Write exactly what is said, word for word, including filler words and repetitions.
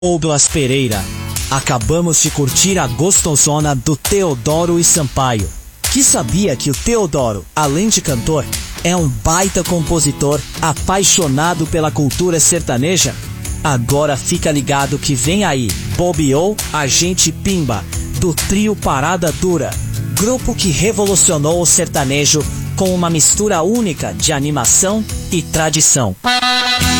Douglas Pereira. Acabamos de curtir a gostosona do Teodoro e Sampaio. Que sabia que o Teodoro, além de cantor, é um baita compositor apaixonado pela cultura sertaneja? Agora fica ligado que vem aí, bobeou Agente Pimba, do trio Parada Dura, grupo que revolucionou o sertanejo com uma mistura única de animação e tradição.